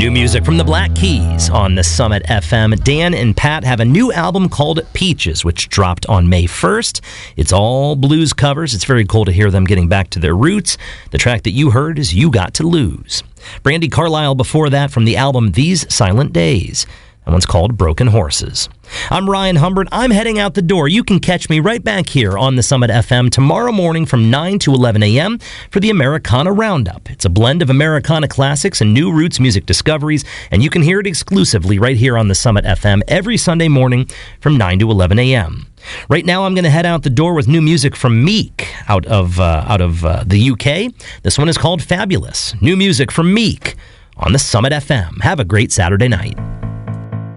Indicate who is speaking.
Speaker 1: New music from the Black Keys on the Summit FM. Dan and Pat have a new album called Peaches, which dropped on May 1st. It's all blues covers. It's very cool to hear them getting back to their roots. The track that you heard is You Got to Lose. Brandi Carlile before that from the album These Silent Days. That one's called Broken Horses. I'm Ryan Humbert. I'm heading out the door. You can catch me right back here on the Summit FM tomorrow morning from 9 to 11 a.m. for the Americana Roundup. It's a blend of Americana classics and new roots music discoveries, and you can hear it exclusively right here on the Summit FM every Sunday morning from 9 to 11 a.m. Right now, I'm going to head out the door with new music from Meek out of the UK. This one is called Fabulous. New music from Meek on the Summit FM. Have a great Saturday night.